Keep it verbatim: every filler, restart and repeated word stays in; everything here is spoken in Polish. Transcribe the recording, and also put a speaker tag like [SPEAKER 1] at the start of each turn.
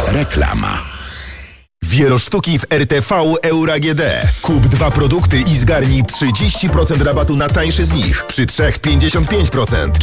[SPEAKER 1] Reklama. Wielosztuki w R T V Euro A G D. Kup dwa produkty i zgarnij trzydzieści procent rabatu na tańszy z nich. Przy trzech pięćdziesiąt pięć procent.